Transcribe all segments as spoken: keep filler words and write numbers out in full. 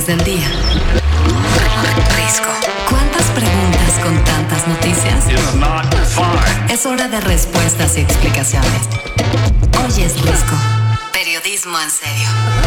del día. Risco. ¿Cuántas preguntas con tantas noticias? Es hora de respuestas y explicaciones. Hoy es Risco. Periodismo en serio.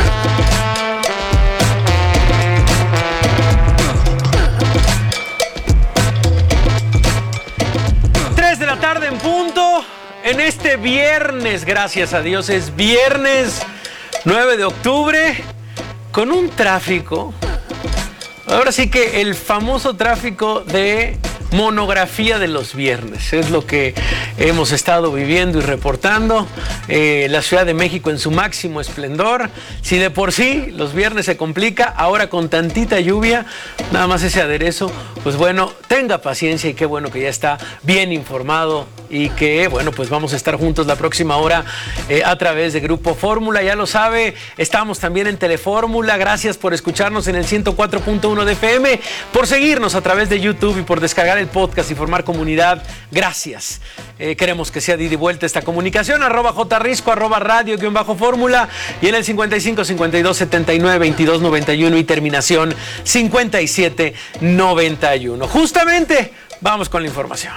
tres de la tarde en punto. En este viernes, gracias a Dios, es viernes nueve de octubre, con un tráfico. Ahora sí que el famoso tráfico de monografía de los viernes es lo que hemos estado viviendo y reportando. Eh, la Ciudad de México en su máximo esplendor. Si de por sí los viernes se complica, ahora con tantita lluvia, nada más ese aderezo, pues bueno, tenga paciencia y qué bueno que ya está bien informado y que bueno, pues vamos a estar juntos la próxima hora eh, a través de Grupo Fórmula. Ya lo sabe, estamos también en Telefórmula. Gracias por escucharnos en el ciento cuatro punto uno de F M, por seguirnos a través de YouTube y por descargar el podcast y formar comunidad. Gracias. Eh, queremos que sea de ida y vuelta esta comunicación. Arroba jrisco, arroba radio, guión bajo fórmula, y en el cincuenta y cinco, cincuenta y dos, setenta y nueve, veintidós, noventa y uno y terminación cincuenta y siete, noventa y uno. Justamente, vamos con la información.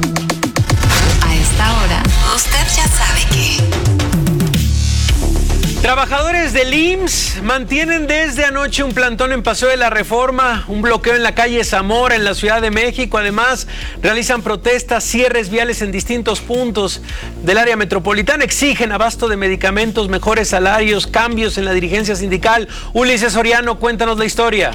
A esta hora, usted ya sabe que... Trabajadores del I M S S mantienen desde anoche un plantón en Paseo de la Reforma, un bloqueo en la calle Zamora, en la Ciudad de México. Además, realizan protestas, cierres viales en distintos puntos del área metropolitana. Exigen abasto de medicamentos, mejores salarios, cambios en la dirigencia sindical. Ulises Soriano, cuéntanos la historia.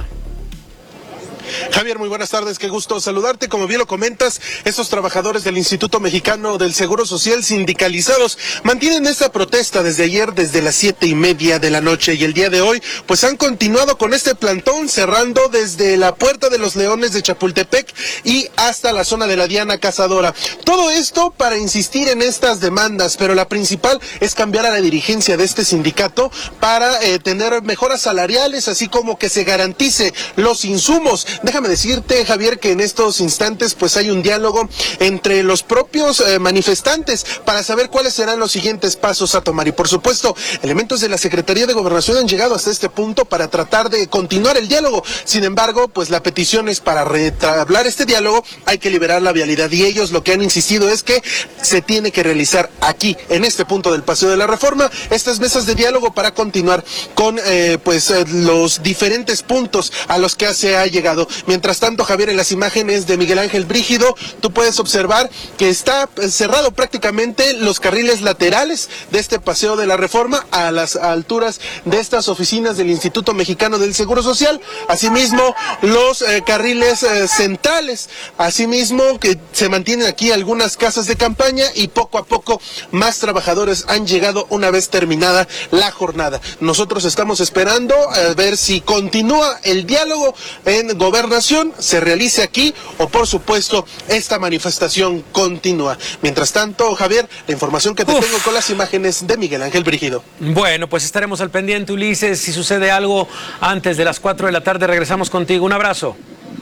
Javier, muy buenas tardes, qué gusto saludarte. Como bien lo comentas, estos trabajadores del Instituto Mexicano del Seguro Social sindicalizados mantienen esta protesta desde ayer, desde las siete y media de la noche, y el día de hoy pues han continuado con este plantón, cerrando desde la Puerta de los Leones de Chapultepec y hasta la zona de la Diana Cazadora. Todo esto para insistir en estas demandas, pero la principal es cambiar a la dirigencia de este sindicato para eh, tener mejoras salariales, así como que se garantice los insumos. Déjame decirte, Javier, que en estos instantes pues hay un diálogo entre los propios eh, manifestantes para saber cuáles serán los siguientes pasos a tomar. Y por supuesto, elementos de la Secretaría de Gobernación han llegado hasta este punto para tratar de continuar el diálogo. Sin embargo, pues la petición es para retablar este diálogo, hay que liberar la vialidad. Y ellos lo que han insistido es que se tiene que realizar aquí, en este punto del Paseo de la Reforma, estas mesas de diálogo para continuar con eh, pues eh, los diferentes puntos a los que se ha llegado. Mientras tanto, Javier, en las imágenes de Miguel Ángel Brígido, tú puedes observar que está cerrado prácticamente los carriles laterales de este Paseo de la Reforma a las alturas de estas oficinas del Instituto Mexicano del Seguro Social. Asimismo, los eh, carriles eh, centrales. Asimismo, que se mantienen aquí algunas casas de campaña y poco a poco más trabajadores han llegado una vez terminada la jornada. Nosotros estamos esperando a ver si continúa el diálogo en Gobernación, se realice aquí o por supuesto esta manifestación continúa. Mientras tanto, Javier, la información que te Uf. tengo con las imágenes de Miguel Ángel Brígido. Bueno, pues estaremos al pendiente, Ulises. Si sucede algo antes de las cuatro de la tarde, regresamos contigo. Un abrazo.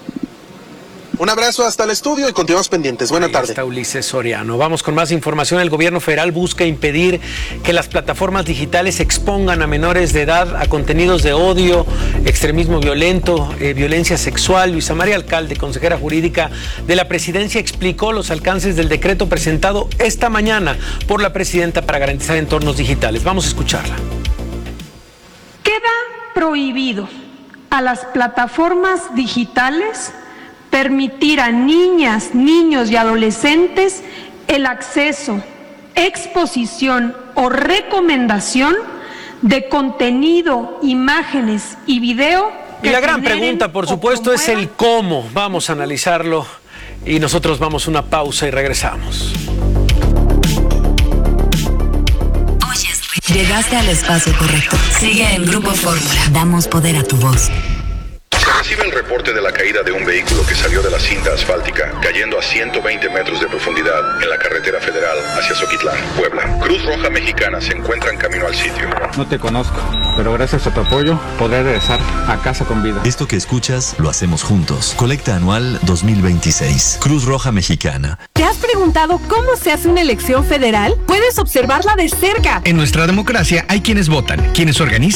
Un abrazo hasta el estudio y continuamos pendientes. Buena tarde. Ahí está Ulises Soriano. Vamos con más información. El gobierno federal busca impedir que las plataformas digitales expongan a menores de edad a contenidos de odio, extremismo violento, eh, violencia sexual. Luisa María Alcalde, consejera jurídica de la presidencia, explicó los alcances del decreto presentado esta mañana por la presidenta para garantizar entornos digitales. Vamos a escucharla. Queda prohibido a las plataformas digitales permitir a niñas, niños y adolescentes el acceso, exposición o recomendación de contenido, imágenes y video. Y la gran pregunta, por supuesto, es el cómo. Vamos a analizarlo y nosotros vamos a una pausa y regresamos. Llegaste al espacio correcto. Sigue en Grupo Fórmula. Damos poder a tu voz. Recibe el reporte de la caída de un vehículo que salió de la cinta asfáltica, cayendo a ciento veinte metros de profundidad en la carretera federal hacia Zoquitlán, Puebla. Cruz Roja Mexicana se encuentra en camino al sitio. No te conozco, pero gracias a tu apoyo podré regresar a casa con vida. Esto que escuchas lo hacemos juntos. Colecta anual dos mil veintiséis. Cruz Roja Mexicana. ¿Te has preguntado cómo se hace una elección federal? Puedes observarla de cerca. En nuestra democracia hay quienes votan, quienes organizan